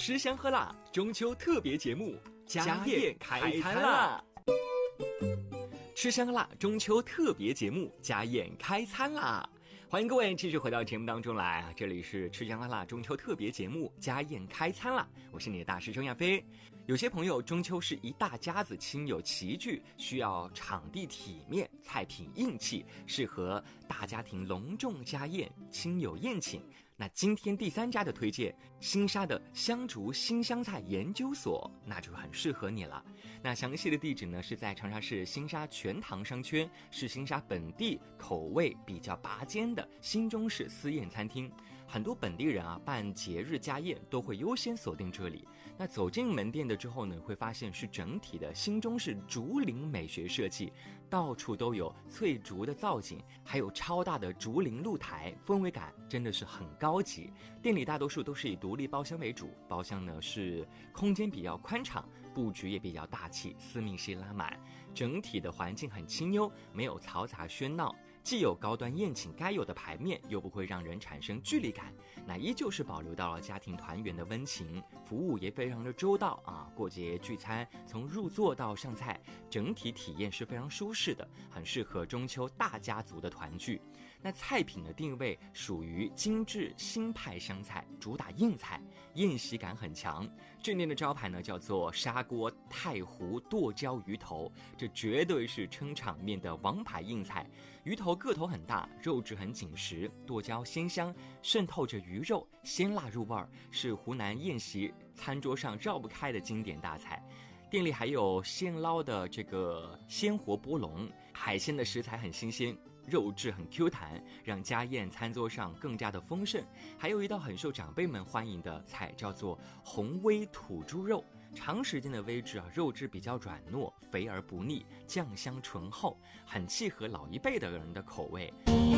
吃香喝辣，中秋特别节目，家宴开餐啦！吃香喝辣，中秋特别节目，家宴开餐啦！欢迎各位继续回到节目当中来啊！这里是吃香喝辣中秋特别节目，家宴开餐啦！我是你的大师兄亚飞。有些朋友中秋是一大家子亲友齐聚，需要场地体面，菜品硬气，适合大家庭隆重家宴，亲友宴请。那今天第3家的推荐，新沙的香竹新香菜研究所，那就很适合你了。那详细的地址呢，是在长沙市新沙全堂商圈，是新沙本地口味比较拔尖的新中式私宴餐厅。很多本地人啊，办节日家宴都会优先锁定这里。那走进门店的之后呢，会发现是整体的新中式竹林美学设计，到处都有翠竹的造景，还有超大的竹林露台，氛围感真的是很高级。店里大多数都是以独立包厢为主，包厢呢是空间比较宽敞，布局也比较大气，私密系拉满，整体的环境很清幽，没有嘈杂喧闹，既有高端宴请该有的排面，又不会让人产生距离感，那依旧是保留到了家庭团圆的温情，服务也非常的周到啊！过节聚餐，从入座到上菜，整体体验是非常舒适的，很适合中秋大家族的团聚。那菜品的定位属于精致新派湘菜，主打硬菜，宴席感很强。这店的招牌呢叫做砂锅太湖剁椒鱼头，这绝对是撑场面的王牌硬菜。鱼头个头很大，肉质很紧实，剁椒鲜香，渗透着鱼肉，鲜辣入味儿，是湖南宴席餐桌上绕不开的经典大菜。店里还有现捞的这个鲜活波龙，海鲜的食材很新鲜，肉质很 Q 弹，让家宴餐桌上更加的丰盛。还有一道很受长辈们欢迎的菜，叫做红煨土猪肉。长时间的煨制啊，肉质比较软糯，肥而不腻，酱香醇厚，很契合老一辈的人的口味。